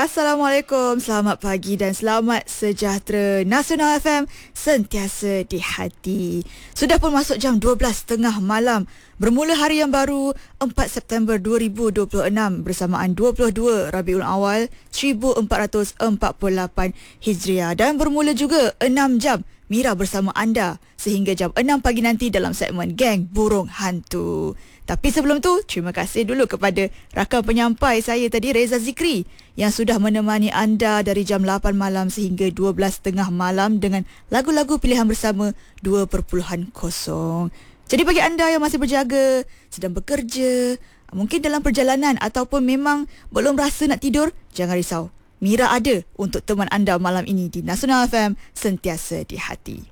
Assalamualaikum, selamat pagi dan selamat sejahtera. Nasional FM sentiasa di hati. Sudah pun masuk jam 12.30 malam. Bermula hari yang baru 4 September 2026 bersamaan 22 Rabiul Awal 1448 Hijriah. Dan bermula juga 6 jam Mira bersama anda sehingga jam 6 pagi nanti dalam segmen Geng Burung Hantu. Tapi sebelum tu, terima kasih dulu kepada rakan penyampai saya tadi, Reza Zikri, yang sudah menemani anda dari jam 8 malam sehingga 12.30 malam dengan lagu-lagu pilihan bersama 2.0. Jadi bagi anda yang masih berjaga, sedang bekerja, mungkin dalam perjalanan ataupun memang belum rasa nak tidur, jangan risau. Mira ada untuk teman anda malam ini di Nasional FM, sentiasa di hati.